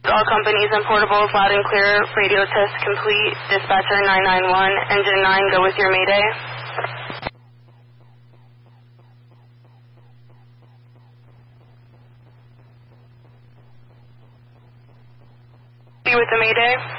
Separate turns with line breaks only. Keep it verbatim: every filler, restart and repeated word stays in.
All companies and portables loud and clear. Radio test complete. Dispatcher nine nine one. Engine nine, go with your mayday. Be with the mayday.